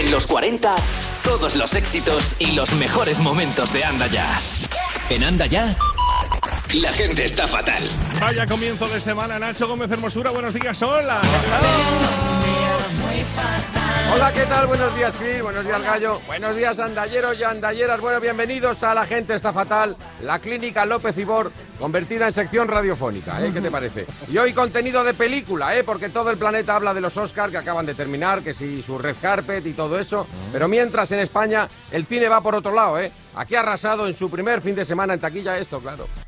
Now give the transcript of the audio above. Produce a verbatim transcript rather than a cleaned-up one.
En los cuarenta, todos los éxitos y los mejores momentos de Anda Ya. En Anda Ya, la gente está fatal. Vaya comienzo de semana, Nacho Gómez Hermosura. Buenos días, hola. Hola, ¿qué tal? Buenos días, Chris. Buenos días, Gallo. Buenos días, andalleros y andalleras. Bueno, bienvenidos a La Gente Está Fatal, la clínica López Ibor, convertida en sección radiofónica, ¿eh? ¿Qué te parece? Y hoy contenido de película, ¿eh? Porque todo el planeta habla de los Oscars que acaban de terminar, que si su red carpet y todo eso. Pero mientras en España el cine va por otro lado, ¿eh? Aquí ha arrasado en su primer fin de semana en taquilla esto, claro.